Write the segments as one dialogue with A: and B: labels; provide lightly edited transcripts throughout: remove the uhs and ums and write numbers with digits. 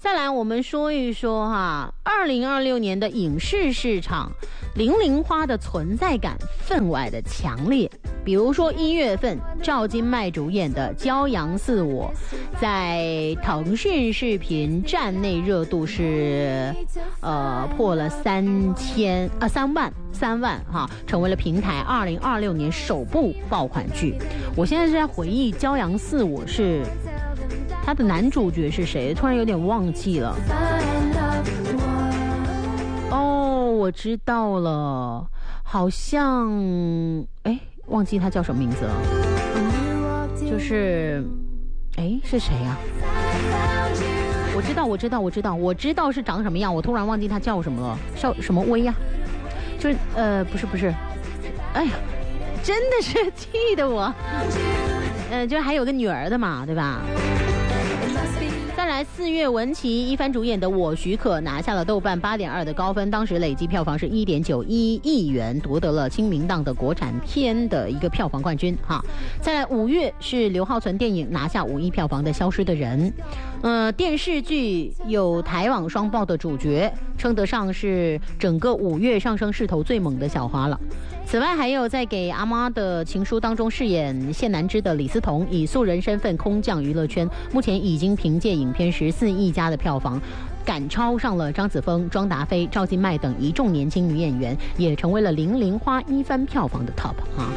A: 再来我们说一说哈，2026年的影视市场，零零花的存在感分外的强烈。比如说1月份赵今麦主演的《骄阳似我》，在腾讯视频站内热度是破了3万哈，成为了平台2026年首部爆款剧。我现在是在回忆《骄阳似我》是他的男主角是谁，突然有点忘记了。哦，我知道了，好像忘记他叫什么名字了。就是是谁啊？我知道是长什么样，我突然忘记他叫什么了，叫什么威呀？就是不是，哎呀，真的是气得我，就是还有个女儿的嘛，对吧？再来4月，文琪一番主演的《我许可》拿下了豆瓣8.2的高分，当时累计票房是1.91亿元，夺得了清明档的国产片的一个票房冠军哈。再来5月是刘浩存电影拿下5亿票房的《消失的人》，电视剧有台网双爆的主角，称得上是整个5月上升势头最猛的小花了。此外，还有在给阿妈的情书当中饰演谢南枝的李思彤，以素人身份空降娱乐圈，目前已经凭借影片14亿加的票房，赶超上了张子枫、庄达菲、赵今麦等一众年轻女演员，也成为了零零花一番票房的 top 啊。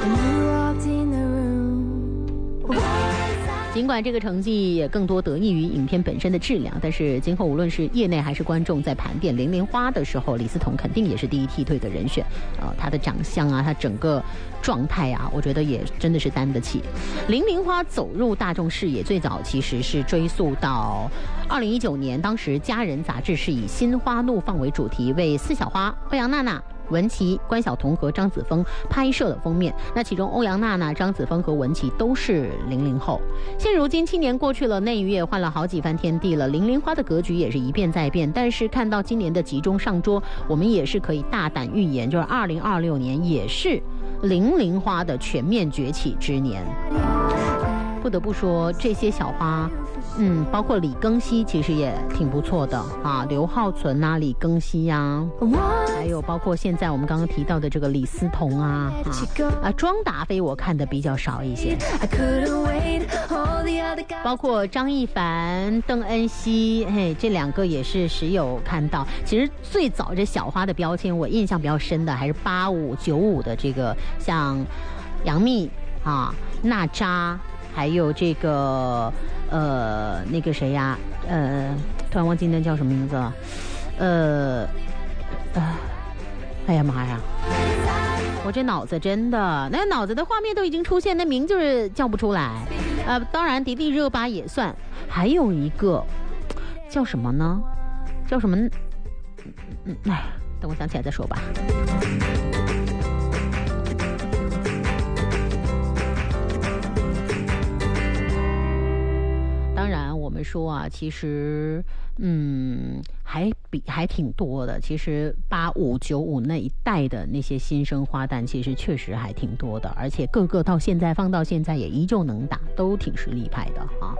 A: 尽管这个成绩也更多得益于影片本身的质量，但是今后无论是业内还是观众在盘点零零花的时候，李思彤肯定也是第一梯队的人选。他的长相啊，他整个状态啊，我觉得也真的是担得起。零零花走入大众视野，最早其实是追溯到2019年，当时《家人》杂志是以心花怒放为主题，为四小花欧阳娜娜、文琪、关晓彤和张子枫拍摄了封面。那其中欧阳娜娜、张子枫和文琪都是00后。现如今7年过去了，内娱换了好几番天地了，零零花的格局也是一变再变。但是看到今年的集中上桌，我们也是可以大胆预言，就是2026年也是零零花的全面崛起之年。不得不说，这些小花包括李庚希其实也挺不错的啊，刘浩存啊，李庚希啊，还有包括现在我们刚刚提到的这个李思彤啊，庄达菲我看的比较少一些，包括张一凡、邓恩熙，这2个也是时有看到。其实最早这小花的标签，我印象比较深的还是85、95的这个，像杨幂啊、娜扎。还有这个那个谁呀，突然忘记那叫什么名字了，哎呀妈呀，我这脑子真的，那脑子的画面都已经出现，那名就是叫不出来。当然迪丽热巴也算，还有一个叫什么呢？叫什么？等我想起来再说吧。当然我们说啊，其实还挺多的。其实85、95那一代的那些新生花旦，其实确实还挺多的，而且个个到现在放到现在也依旧能打，都挺实力派的啊。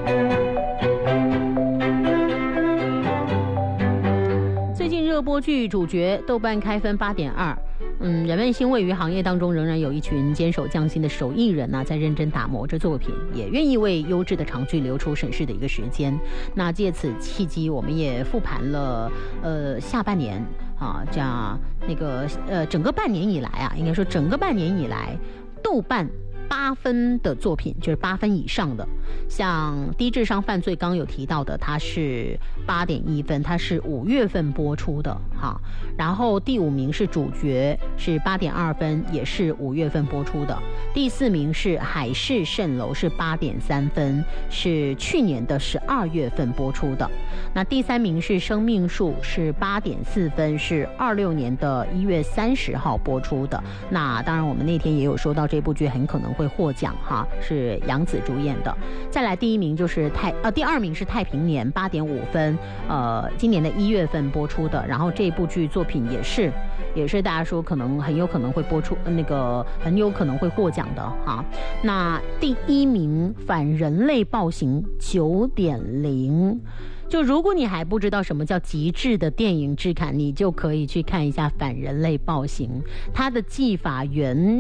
A: 最近热播剧主角豆瓣开分8.2。人们欣慰于行业当中仍然有一群坚守匠心的手艺人在认真打磨着作品，也愿意为优质的长剧留出审视的一个时间。那借此契机，我们也复盘了下半年这样那个整个半年以来应该说整个半年以来豆瓣8分的作品，就是8分以上的，像低智商犯罪刚有提到的，它是8.1分，它是5月份播出的然后第5名是主角，是8.2分，也是5月份播出的。第4名是海市蜃楼，是8.3分，是去年的12月份播出的。那第3名是生命树，是8.4分，是26年的1月30号播出的。那当然我们那天也有说到这部剧很可能会获奖是杨紫主演的。再来第2名是太平年8.5分，今年的1月份播出的。然后这部剧作品也是大家说很有可能会播出，很有可能会获奖的那第1名反人类暴行9.0， 就如果你还不知道什么叫极致的电影质感，你就可以去看一下《反人类暴行》，它的技法原